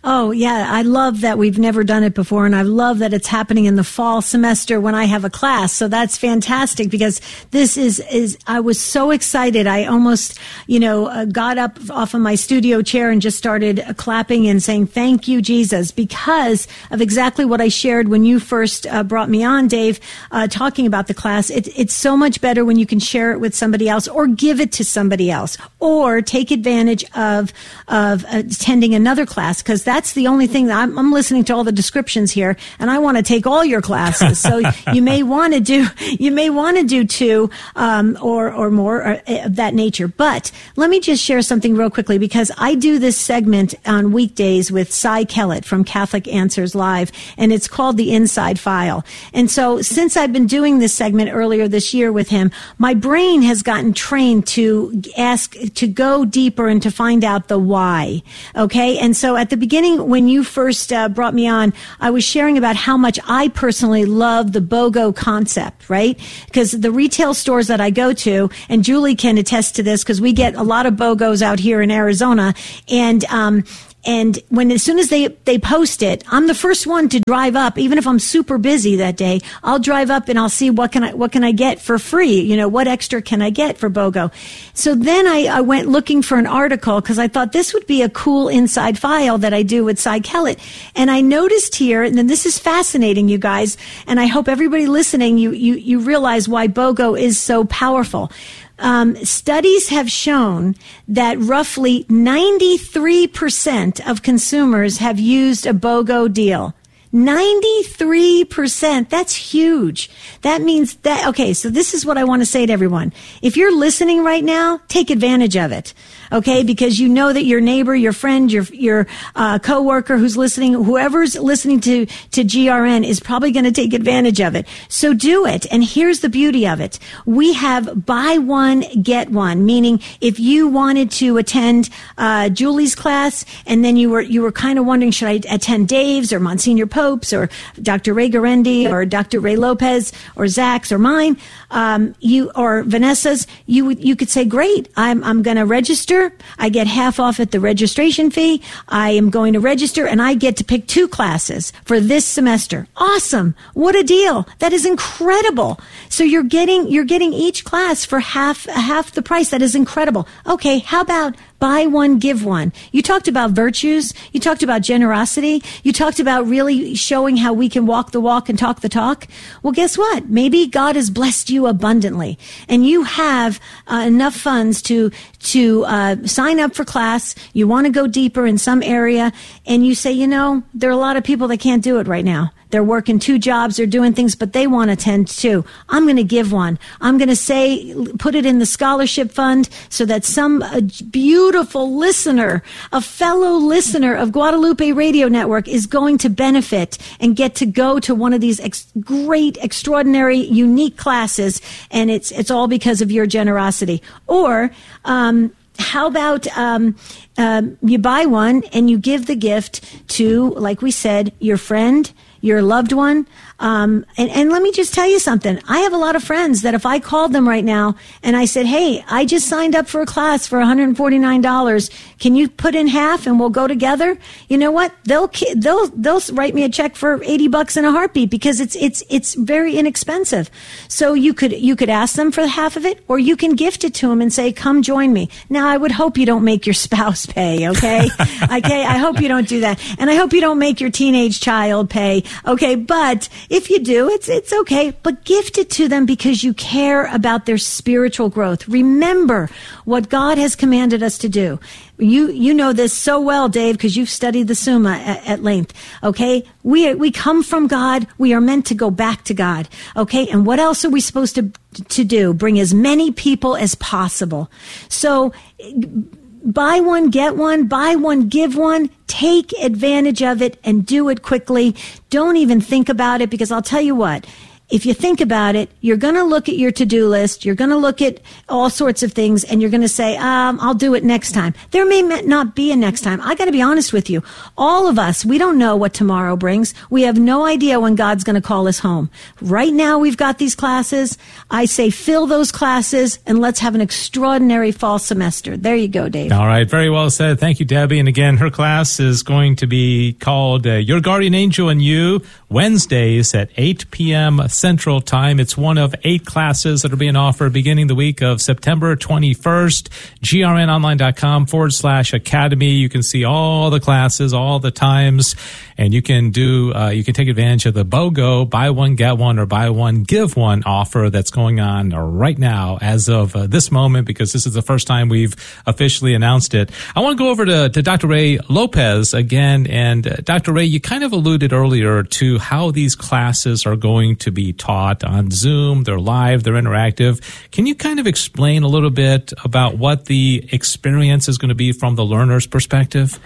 Oh, yeah. I love that we've never done it before, and I love that it's happening in the fall semester when I have a class. So that's fantastic, because this is, is I was so excited. I almost, you know, uh, got up off of my studio chair and just started uh, clapping and saying, thank you, Jesus, because of exactly what I shared when you first uh, brought me on, Dave, uh, talking about the class. It, it's so much better when you can share it with somebody else, or give it to somebody else, or take advantage of, of attending another class, because that's the only thing that I'm, I'm listening to all the descriptions here, and I want to take all your classes. So you may want to do, you may want to do two, um, or, or more of that nature. But let me just share something real quickly, because I do this segment on weekdays with Cy Kellett from Catholic Answers Live, and it's called The Inside File. And so since I've been doing this segment earlier this year with him, my brain has gotten trained to ask, to go deeper and to find out the why. Okay. And so at the beginning, when you first uh, brought me on, I was sharing about how much I personally love the BOGO concept, right? Because the retail stores that I go to, and Julie can attest to this, because we get a lot of BOGOs out here in Arizona, and um And when, as soon as they, they post it, I'm the first one to drive up, even if I'm super busy that day. I'll drive up and I'll see what can I, what can I get for free? You know, what extra can I get for BOGO? So then I, I went looking for an article, because I thought this would be a cool inside file that I do with Cy Kellett. And I noticed here, and then this is fascinating, you guys, and I hope everybody listening, you, you, you realize why BOGO is so powerful. Um, studies have shown that roughly ninety-three percent of consumers have used a BOGO deal. ninety-three percent. That's huge. That means that, okay, so this is what I want to say to everyone. If you're listening right now, take advantage of it. Okay, because you know that your neighbor, your friend, your your uh, coworker who's listening, whoever's listening to to G R N is probably going to take advantage of it. So do it. And here's the beauty of it: we have buy one get one. Meaning, if you wanted to attend uh, Julie's class, and then you were you were kind of wondering, should I attend Dave's or Monsignor Pope's or Doctor Ray Garendi or Doctor Ray Lopez or Zach's or mine, um, you or Vanessa's, you would you could say, great, I'm I'm going to register. I get half off at the registration fee. I am going to register, and I get to pick two classes for this semester. Awesome. What a deal. That is incredible. So you're getting, you're getting each class for half, half the price. That is incredible. Okay. How about buy one, give one? You talked about virtues. You talked about generosity. You talked about really showing how we can walk the walk and talk the talk. Well, guess what? Maybe God has blessed you abundantly, and you have uh, enough funds to, to, uh, sign up for class. You want to go deeper in some area, and you say, you know, there are a lot of people that can't do it right now. They're working two jobs, they're doing things, but they want to attend too. I'm going to give one. I'm going to say, put it in the scholarship fund so that some uh, beautiful listener, a fellow listener of Guadalupe Radio Network is going to benefit and get to go to one of these ex- great, extraordinary, unique classes. And it's, it's all because of your generosity. Or, um, how about um, um, you buy one and you give the gift to, like we said, your friend, your loved one. Um, and, and let me just tell you something. I have a lot of friends that if I called them right now and I said, hey, I just signed up for a class for one hundred forty-nine dollars. Can you put in half and we'll go together? You know what? They'll, they'll, they'll write me a check for eighty bucks in a heartbeat, because it's, it's, it's very inexpensive. So you could, you could ask them for half of it, or you can gift it to them and say, come join me. Now, I would hope you don't make your spouse pay. Okay. Okay. I hope you don't do that. And I hope you don't make your teenage child pay. Okay. But if you do, it's, it's okay, but gift it to them because you care about their spiritual growth. Remember what God has commanded us to do. You, you know this so well, Dave, because you've studied the Summa at, at length. Okay. We, we come from God. We are meant to go back to God. Okay. And what else are we supposed to, to do? Bring as many people as possible. So, buy one, get one, buy one, give one. Take advantage of it and do it quickly. Don't even think about it, because I'll tell you what, if you think about it, you're going to look at your to-do list, you're going to look at all sorts of things, and you're going to say, um, I'll do it next time. There may not be a next time. I got to be honest with you. All of us, we don't know what tomorrow brings. We have no idea when God's going to call us home. Right now, we've got these classes. I say fill those classes, and let's have an extraordinary fall semester. There you go, Dave. All right. Very well said. Thank you, Debbie. And again, her class is going to be called uh, Your Guardian Angel and You, Wednesdays at eight p.m. Central Time. It's one of eight classes that are being offered beginning the week of September twenty-first. grnonline.com forward slash academy. You can see all the classes, all the times, and you can do, uh, you can take advantage of the BOGO, buy one, get one, or buy one, give one offer that's going on right now as of uh, this moment, because this is the first time we've officially announced it. I want to go over to, to Doctor Ray Lopez again. And uh, Doctor Ray, you kind of alluded earlier to how these classes are going to be taught on Zoom. They're live, they're interactive. Can you kind of explain a little bit about what the experience is going to be from the learner's perspective?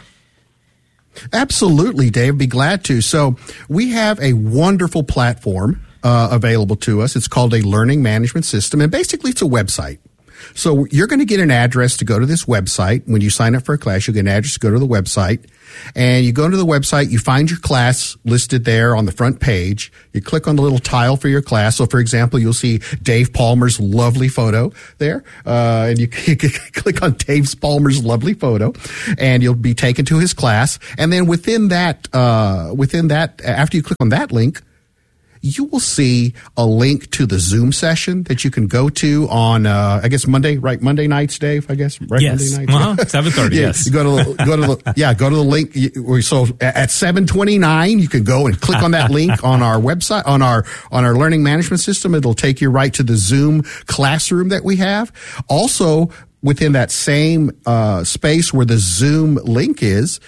Absolutely, Dave. Be glad to. So we have a wonderful platform uh, available to us. It's called a learning management system, and basically it's a website. So you're going to get an address to go to this website. When you sign up for a class, you'll get an address to go to the website. And you go to the website, you find your class listed there on the front page. You click on the little tile for your class. So, for example, you'll see Dave Palmer's lovely photo there. Uh, and you, you click on Dave Palmer's lovely photo, and you'll be taken to his class. And then within that, uh, within that, after you click on that link, you will see a link to the Zoom session that you can go to on, uh, I guess Monday, right? Monday nights, Dave, I guess, right? Yes. Monday nights. Uh-huh. seven thirty, yeah, yes. You go to the, go to the, yeah, go to the link. So at seven twenty-nine, you can go and click on that link on our website, on our, on our learning management system. It'll take you right to the Zoom classroom that we have. Also, within that same, uh, space where the Zoom link is,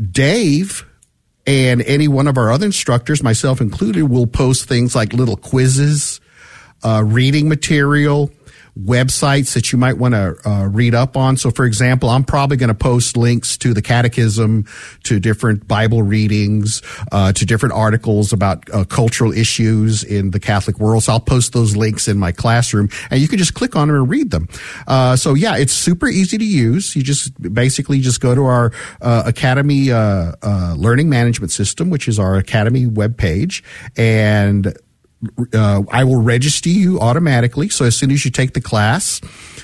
Dave and any one of our other instructors, myself included, will post things like little quizzes, uh, reading material, websites that you might want to uh, read up on. So, for example, I'm probably going to post links to the Catechism, to different Bible readings, uh, to different articles about uh, cultural issues in the Catholic world. So I'll post those links in my classroom, and you can just click on them and read them. Uh, so, yeah, it's super easy to use. You just basically just go to our uh, Academy uh, uh, Learning Management System, which is our Academy webpage, and Uh, I will register you automatically. So as soon as you take the class,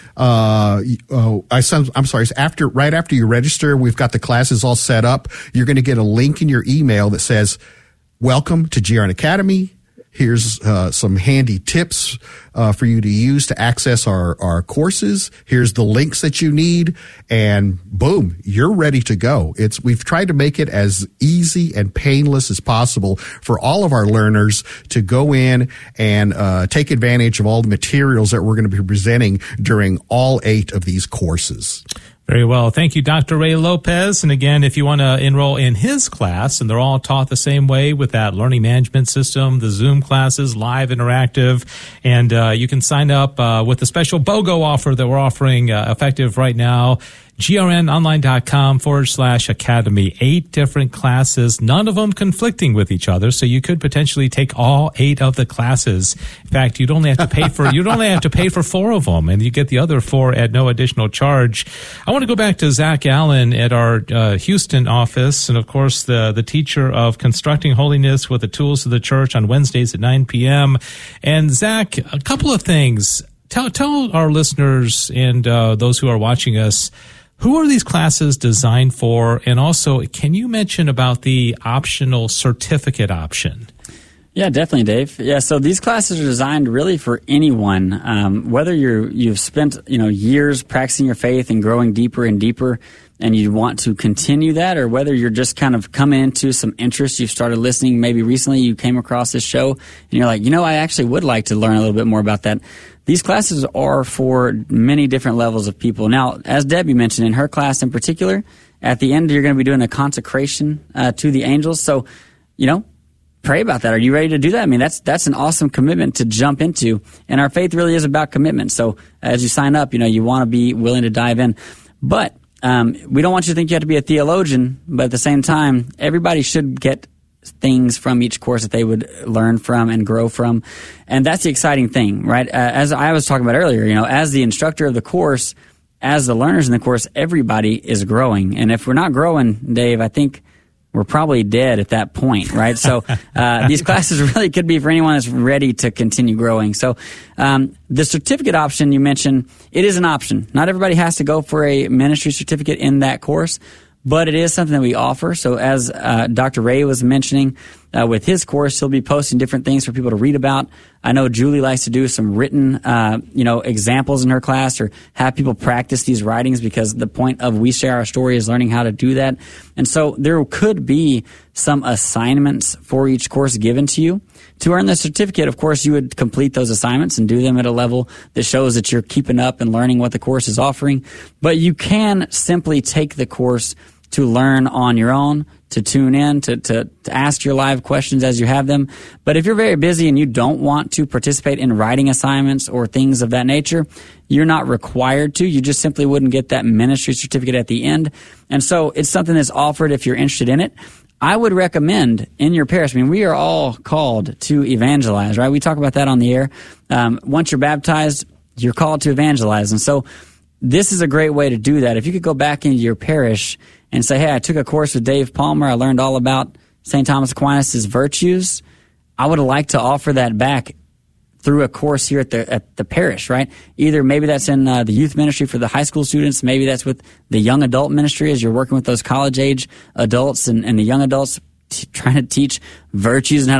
uh, uh I, I'm sorry, after, right after you register, we've got the classes all set up. You're going to get a link in your email that says, welcome to G R N Academy. Here's uh, some handy tips uh, for you to use to access our, our courses. Here's the links that you need, and boom, you're ready to go. It's we've tried to make it as easy and painless as possible for all of our learners to go in and uh, take advantage of all the materials that we're going to be presenting during all eight of these courses. Very well. Thank you, Doctor Ray Lopez. And again, if you want to enroll in his class, and they're all taught the same way with that learning management system, the Zoom classes, live, interactive, and uh, you can sign up uh, with the special BOGO offer that we're offering uh, effective right now. grnonline.com forward slash academy. Eight different classes, none of them conflicting with each other, so you could potentially take all eight of the classes. In fact, you'd only have to pay for you'd only have to pay for four of them, and you get the other four at no additional charge. I want to go back to Zach Allen at our uh, Houston office, and of course the the teacher of Constructing Holiness with the Tools of the Church on Wednesdays at nine p.m. And Zach, a couple of things. Tell tell our listeners and uh, those who are watching us, who are these classes designed for? And also, can you mention about the optional certificate option? Yeah, definitely, Dave. Yeah, so these classes are designed really for anyone, um, whether you're, you've spent you know years practicing your faith and growing deeper and deeper, and you want to continue that, or whether you're just kind of coming into some interest, you've started listening, maybe recently you came across this show, and you're like, you know, I actually would like to learn a little bit more about that. These classes are for many different levels of people. Now, as Debbie mentioned, in her class in particular, at the end you're going to be doing a consecration uh, to the angels. So, you know, pray about that. Are you ready to do that? I mean, that's that's an awesome commitment to jump into. And our faith really is about commitment. So as you sign up, you know, you want to be willing to dive in. But um, we don't want you to think you have to be a theologian, but at the same time, everybody should get things from each course that they would learn from and grow from. And that's the exciting thing, right? Uh, as I was talking about earlier, you know, as the instructor of the course, as the learners in the course, everybody is growing. And if we're not growing, Dave, I think we're probably dead at that point, right? So uh, these classes really could be for anyone that's ready to continue growing. So um, the certificate option you mentioned, it is an option. Not everybody has to go for a ministry certificate in that course, but it is something that we offer. So as uh, Doctor Ray was mentioning, uh, with his course, he'll be posting different things for people to read about. I know Julie likes to do some written, uh, you know, examples in her class, or have people practice these writings, because the point of We Share Our Story is learning how to do that. And so there could be some assignments for each course given to you. To earn the certificate, of course, you would complete those assignments and do them at a level that shows that you're keeping up and learning what the course is offering. But you can simply take the course to learn on your own, to tune in, to, to, to ask your live questions as you have them. But if you're very busy and you don't want to participate in writing assignments or things of that nature, you're not required to. You just simply wouldn't get that ministry certificate at the end. And so it's something that's offered if you're interested in it. I would recommend in your parish, I mean, we are all called to evangelize, right? We talk about that on the air. Um, once you're baptized, you're called to evangelize. And so this is a great way to do that. If you could go back into your parish and say, hey, I took a course with Dave Palmer, I learned all about Saint Thomas Aquinas' virtues, I would like to offer that back through a course here at the at the parish, right? Either maybe that's in uh, the youth ministry for the high school students, maybe that's with the young adult ministry as you're working with those college-age adults and, and the young adults t- trying to teach virtues and how to